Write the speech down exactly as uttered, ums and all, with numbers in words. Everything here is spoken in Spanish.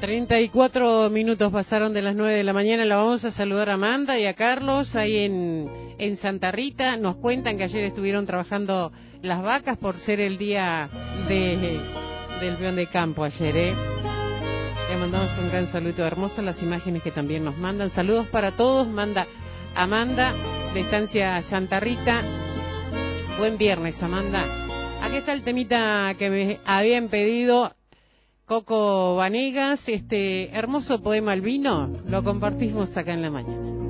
treinta y cuatro minutos pasaron de las nueve de la mañana. La vamos a saludar a Amanda y a Carlos ahí en, en Santa Rita. Nos cuentan que ayer estuvieron trabajando las vacas por ser el día de, del peón de campo ayer, ¿eh? Le mandamos un gran saludo. Hermosas las imágenes que también nos mandan. Saludos para todos. Manda Amanda de Estancia Santa Rita. Buen viernes, Amanda. Aquí está el temita que me habían pedido Coco Vanegas, este hermoso poema al vino, lo compartimos acá en la mañana.